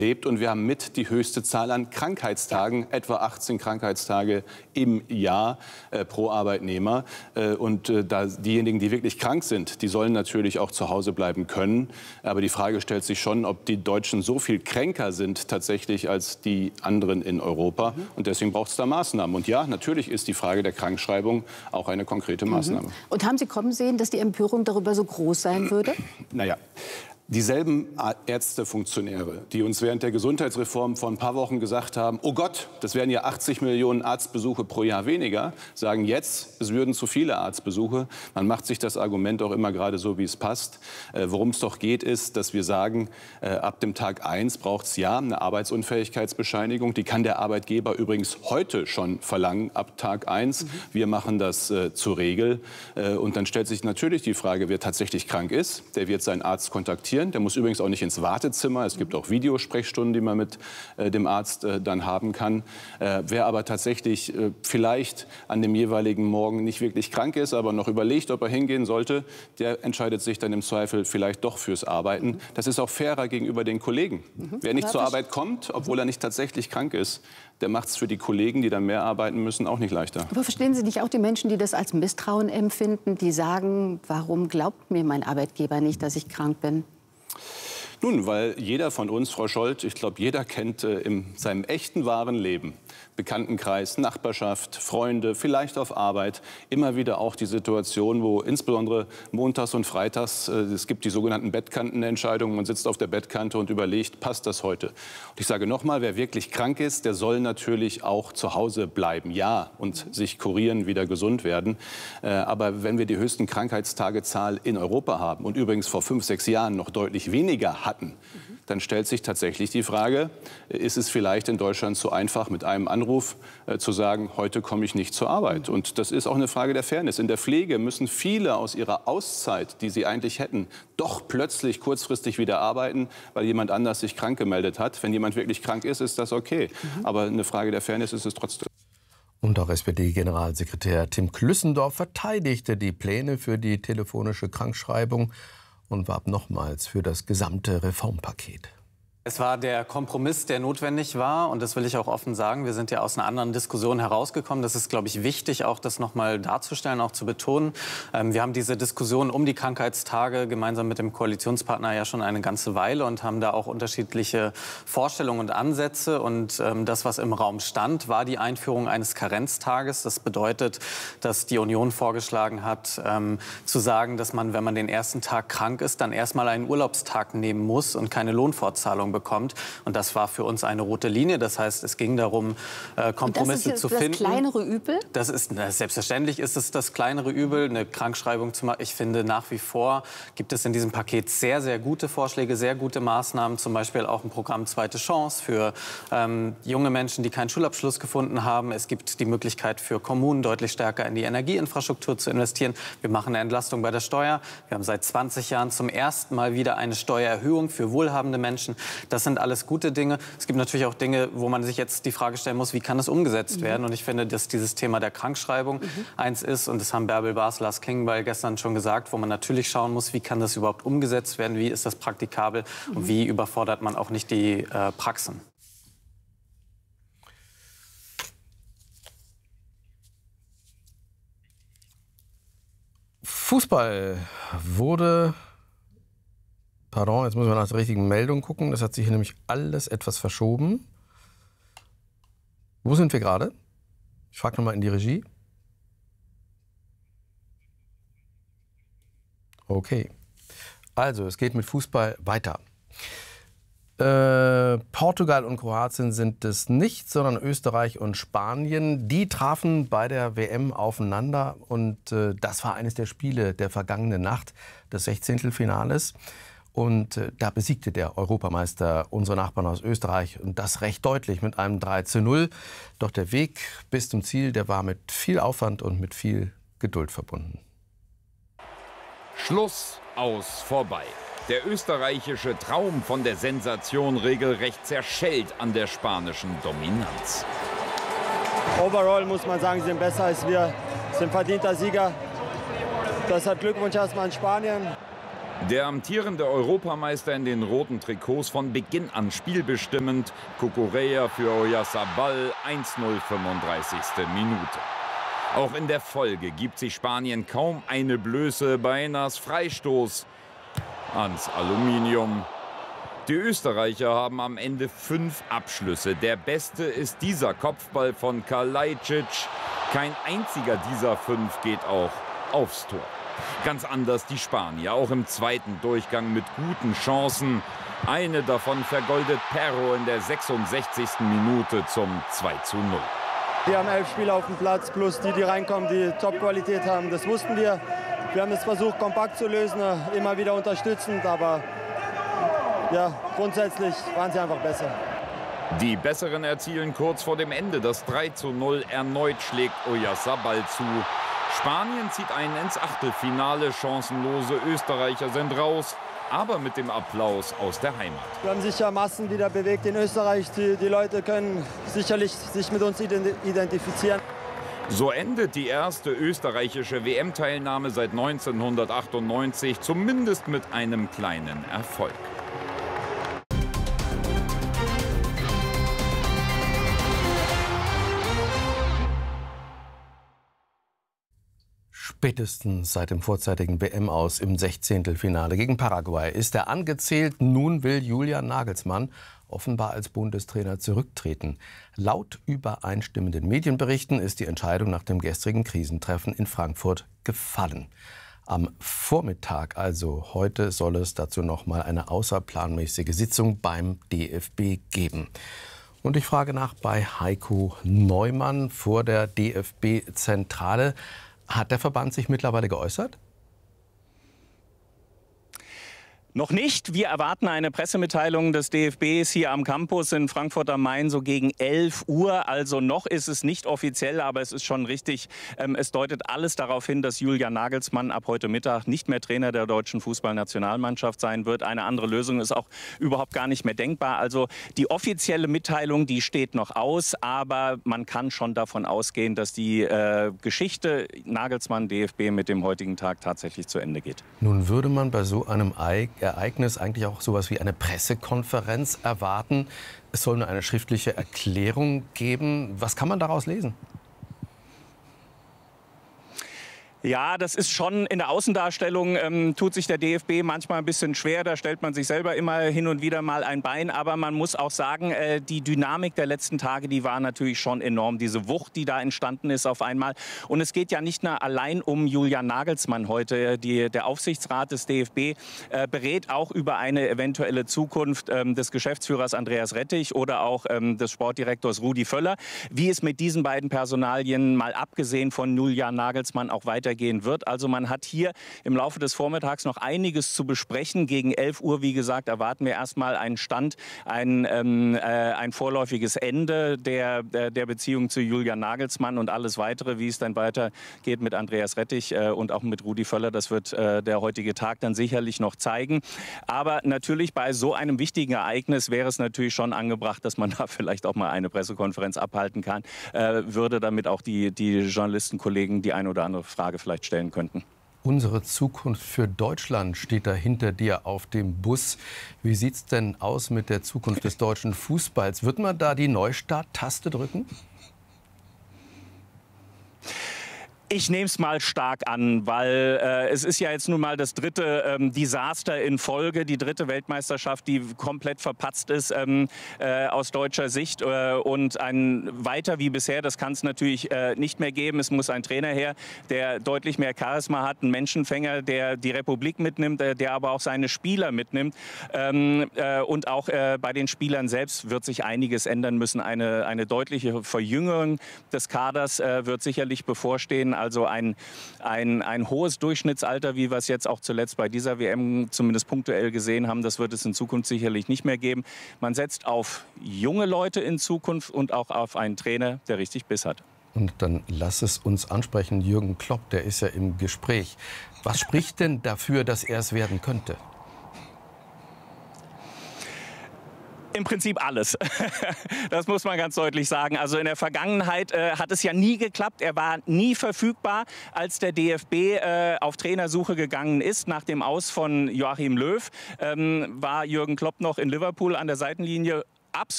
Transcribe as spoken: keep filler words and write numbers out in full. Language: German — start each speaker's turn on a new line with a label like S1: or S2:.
S1: lebt. Und wir haben mit die höchste Zahl an Krankheitstagen, etwa achtzehn Krankheitstage im Jahr äh, pro Arbeitnehmer. Äh, und äh, da diejenigen, die wirklich krank sind, die sollen natürlich auch zu Hause bleiben können. Aber die Frage stellt sich schon, ob die Deutschen so viel kränker sind tatsächlich als die anderen in Europa. Mhm. Und deswegen braucht es da Maßnahmen. Und ja, natürlich ist die Frage der Krankschreibung auch eine konkrete Maßnahme.
S2: Mhm. Und haben Sie kommen sehen, dass die Empörung darüber so groß sein würde?
S1: Naja. Dieselben Ärztefunktionäre, die uns während der Gesundheitsreform vor ein paar Wochen gesagt haben, oh Gott, das wären ja achtzig Millionen Arztbesuche pro Jahr weniger, sagen jetzt, es würden zu viele Arztbesuche. Man macht sich das Argument auch immer gerade so, wie es passt. Äh, worum es doch geht, ist, dass wir sagen, äh, ab dem Tag eins braucht es ja eine Arbeitsunfähigkeitsbescheinigung. Die kann der Arbeitgeber übrigens heute schon verlangen, ab Tag eins. Mhm. Wir machen das äh, zur Regel. Äh, und dann stellt sich natürlich die Frage, wer tatsächlich krank ist, der wird seinen Arzt kontaktieren. Der muss übrigens auch nicht ins Wartezimmer. Es gibt auch Videosprechstunden, die man mit äh, dem Arzt äh, dann haben kann. Äh, wer aber tatsächlich äh, vielleicht an dem jeweiligen Morgen nicht wirklich krank ist, aber noch überlegt, ob er hingehen sollte, der entscheidet sich dann im Zweifel vielleicht doch fürs Arbeiten. Das ist auch fairer gegenüber den Kollegen. Mhm. Wer nicht zur Arbeit kommt, obwohl er nicht tatsächlich krank ist, der macht es für die Kollegen, die dann mehr arbeiten müssen, auch nicht leichter.
S2: Aber verstehen Sie nicht auch die Menschen, die das als Misstrauen empfinden, die sagen, warum glaubt mir mein Arbeitgeber nicht, dass ich krank bin?
S1: Nun, weil jeder von uns, Frau Scholz, ich glaube, jeder kennt äh, in seinem echten, wahren Leben, Bekanntenkreis, Nachbarschaft, Freunde, vielleicht auf Arbeit, immer wieder auch die Situation, wo insbesondere montags und freitags, äh, es gibt die sogenannten Bettkantenentscheidungen, man sitzt auf der Bettkante und überlegt, passt das heute? Und ich sage nochmal, wer wirklich krank ist, der soll natürlich auch zu Hause bleiben, ja, und sich kurieren, wieder gesund werden. Äh, aber wenn wir die höchsten Krankheitstagezahl in Europa haben und übrigens vor fünf, sechs Jahren noch deutlich weniger hatten, hatten, dann stellt sich tatsächlich die Frage, ist es vielleicht in Deutschland zu einfach, mit einem Anruf äh, zu sagen, heute komme ich nicht zur Arbeit? Und das ist auch eine Frage der Fairness. In der Pflege müssen viele aus ihrer Auszeit, die sie eigentlich hätten, doch plötzlich kurzfristig wieder arbeiten, weil jemand anders sich krank gemeldet hat. Wenn jemand wirklich krank ist, ist das okay. Mhm. Aber eine Frage der Fairness ist es trotzdem.
S3: Und auch S P D-Generalsekretär Tim Klüssendorf verteidigte die Pläne für die telefonische Krankschreibung und warb nochmals für das gesamte Reformpaket.
S4: Es war der Kompromiss, der notwendig war. Und das will ich auch offen sagen. Wir sind ja aus einer anderen Diskussion herausgekommen. Das ist, glaube ich, wichtig, auch das noch mal darzustellen, auch zu betonen. Ähm, wir haben diese Diskussion um die Krankheitstage gemeinsam mit dem Koalitionspartner ja schon eine ganze Weile und haben da auch unterschiedliche Vorstellungen und Ansätze. Und ähm, das, was im Raum stand, war die Einführung eines Karenztages. Das bedeutet, dass die Union vorgeschlagen hat, ähm, zu sagen, dass man, wenn man den ersten Tag krank ist, dann erstmal einen Urlaubstag nehmen muss und keine Lohnfortzahlung bekommt. Und das war für uns eine rote Linie. Das heißt, es ging darum, Kompromisse zu finden.
S2: Das ist das kleinere Übel?
S4: Das ist, na, selbstverständlich ist es das kleinere Übel, eine Krankschreibung zu machen. Ich finde, nach wie vor gibt es in diesem Paket sehr, sehr gute Vorschläge, sehr gute Maßnahmen. Zum Beispiel auch ein Programm Zweite Chance für ähm, junge Menschen, die keinen Schulabschluss gefunden haben. Es gibt die Möglichkeit für Kommunen, deutlich stärker in die Energieinfrastruktur zu investieren. Wir machen eine Entlastung bei der Steuer. Wir haben seit zwanzig Jahren zum ersten Mal wieder eine Steuererhöhung für wohlhabende Menschen. Das sind alles gute Dinge. Es gibt natürlich auch Dinge, wo man sich jetzt die Frage stellen muss, wie kann das umgesetzt mhm. werden? Und ich finde, dass dieses Thema der Krankschreibung mhm. eins ist, und das haben Bärbel Bas, Lars Klingbeil gestern schon gesagt, wo man natürlich schauen muss, wie kann das überhaupt umgesetzt werden, wie ist das praktikabel mhm. und wie überfordert man auch nicht die äh, Praxen.
S3: Fußball wurde... Pardon, jetzt müssen wir nach der richtigen Meldung gucken. Das hat sich hier nämlich alles etwas verschoben. Wo sind wir gerade? Ich frage nochmal in die Regie. Okay. Also, es geht mit Fußball weiter. Äh, Portugal und Kroatien sind es nicht, sondern Österreich und Spanien. Die trafen bei der W M aufeinander. Und äh, das war eines der Spiele der vergangenen Nacht, des Sechzehntelfinales. Und äh, da besiegte der Europameister unsere Nachbarn aus Österreich, und das recht deutlich mit einem drei zu null. Doch der Weg bis zum Ziel, der war mit viel Aufwand und mit viel Geduld verbunden.
S5: Schluss, aus, vorbei. Der österreichische Traum von der Sensation regelrecht zerschellt an der spanischen Dominanz.
S6: Overall muss man sagen, sie sind besser als wir, sind verdienter Sieger. Deshalb Glückwunsch erstmal an Spanien.
S5: Der amtierende Europameister in den roten Trikots von Beginn an spielbestimmend. Cucurella für Oyarzabal, eins null, fünfunddreißigste Minute. Auch in der Folge gibt sich Spanien kaum eine Blöße. Beinas Freistoß ans Aluminium. Die Österreicher haben am Ende fünf Abschlüsse. Der beste ist dieser Kopfball von Kalajdzic. Kein einziger dieser fünf geht auch aufs Tor. Ganz anders die Spanier, auch im zweiten Durchgang mit guten Chancen. Eine davon vergoldet Perro in der sechsundsechzigsten Minute zum zwei zu null.
S6: Wir haben elf Spieler auf dem Platz, plus die, die reinkommen, die Top-Qualität haben. Das wussten wir. Wir haben es versucht, kompakt zu lösen, immer wieder unterstützend, aber ja, grundsätzlich waren sie einfach besser.
S5: Die Besseren erzielen kurz vor dem Ende das drei zu null. Erneut schlägt Oyarzabal zu. Spanien zieht ein ins Achtelfinale. Chancenlose Österreicher sind raus, aber mit dem Applaus aus der Heimat.
S6: Wir haben sicher Massen wieder bewegt in Österreich. Die, die Leute können sicherlich sich mit uns identifizieren.
S5: So endet die erste österreichische W M-Teilnahme seit neunzehnhundertachtundneunzig, zumindest mit einem kleinen Erfolg.
S3: Spätestens seit dem vorzeitigen W M-Aus im Sechzehntelfinale gegen Paraguay ist er angezählt. Nun will Julian Nagelsmann offenbar als Bundestrainer zurücktreten. Laut übereinstimmenden Medienberichten ist die Entscheidung nach dem gestrigen Krisentreffen in Frankfurt gefallen. Am Vormittag, also heute, soll es dazu noch mal eine außerplanmäßige Sitzung beim D F B geben. Und ich frage nach bei Heiko Neumann vor der D F B-Zentrale. Hat der Verband sich mittlerweile geäußert?
S7: Noch nicht. Wir erwarten eine Pressemitteilung des D F Bs hier am Campus in Frankfurt am Main so gegen elf Uhr. Also noch ist es nicht offiziell, aber es ist schon richtig. Ähm, es deutet alles darauf hin, dass Julian Nagelsmann ab heute Mittag nicht mehr Trainer der deutschen Fußballnationalmannschaft sein wird. Eine andere Lösung ist auch überhaupt gar nicht mehr denkbar. Also die offizielle Mitteilung, die steht noch aus, aber man kann schon davon ausgehen, dass die äh, Geschichte Nagelsmann-D F B mit dem heutigen Tag tatsächlich zu Ende geht.
S3: Nun würde man bei so einem Ereignis eigentlich auch sowas wie eine Pressekonferenz erwarten. Es soll nur eine schriftliche Erklärung geben. Was kann man daraus lesen?
S7: Ja, das ist schon in der Außendarstellung, ähm, tut sich der D F B manchmal ein bisschen schwer. Da stellt man sich selber immer hin und wieder mal ein Bein. Aber man muss auch sagen, äh, die Dynamik der letzten Tage, die war natürlich schon enorm. Diese Wucht, die da entstanden ist auf einmal. Und es geht ja nicht nur allein um Julian Nagelsmann heute. Die, der Aufsichtsrat des D F B äh, berät auch über eine eventuelle Zukunft ähm, des Geschäftsführers Andreas Rettich oder auch ähm, des Sportdirektors Rudi Völler. Wie es mit diesen beiden Personalien, mal abgesehen von Julian Nagelsmann, auch weiter gehen wird. Also man hat hier im Laufe des Vormittags noch einiges zu besprechen. Gegen elf Uhr, wie gesagt, erwarten wir erstmal einen Stand, ein, ähm, äh, ein vorläufiges Ende der, der, der Beziehung zu Julian Nagelsmann und alles Weitere, wie es dann weitergeht mit Andreas Rettich äh, und auch mit Rudi Völler. Das wird äh, der heutige Tag dann sicherlich noch zeigen. Aber natürlich bei so einem wichtigen Ereignis wäre es natürlich schon angebracht, dass man da vielleicht auch mal eine Pressekonferenz abhalten kann, äh, würde, damit auch die, die Journalistenkollegen die eine oder andere Frage vielleicht stellen könnten.
S3: Unsere Zukunft für Deutschland steht da hinter dir auf dem Bus. Wie sieht es denn aus mit der Zukunft des deutschen Fußballs? Wird man da die Neustart-Taste drücken?
S7: Ich nehme es mal stark an, weil äh, es ist ja jetzt nun mal das dritte ähm, Desaster in Folge, die dritte Weltmeisterschaft, die komplett verpatzt ist ähm, äh, aus deutscher Sicht. Äh, und ein weiter wie bisher, das kann es natürlich äh, nicht mehr geben. Es muss ein Trainer her, der deutlich mehr Charisma hat, ein Menschenfänger, der die Republik mitnimmt, äh, der aber auch seine Spieler mitnimmt. Ähm, äh, und auch äh, bei den Spielern selbst wird sich einiges ändern müssen. Eine, eine deutliche Verjüngung des Kaders äh, wird sicherlich bevorstehen. Also ein, ein, ein hohes Durchschnittsalter, wie wir es jetzt auch zuletzt bei dieser W M zumindest punktuell gesehen haben, das wird es in Zukunft sicherlich nicht mehr geben. Man setzt auf junge Leute in Zukunft und auch auf einen Trainer, der richtig Biss hat.
S3: Und dann lass es uns ansprechen, Jürgen Klopp, der ist ja im Gespräch. Was spricht denn dafür, dass er es werden könnte?
S7: im Prinzip alles. Das muss man ganz deutlich sagen. Also in der Vergangenheit äh, hat es ja nie geklappt. Er war nie verfügbar, als der D F B äh, auf Trainersuche gegangen ist. Nach dem Aus von Joachim Löw ähm, war Jürgen Klopp noch in Liverpool an der Seitenlinie. Absolut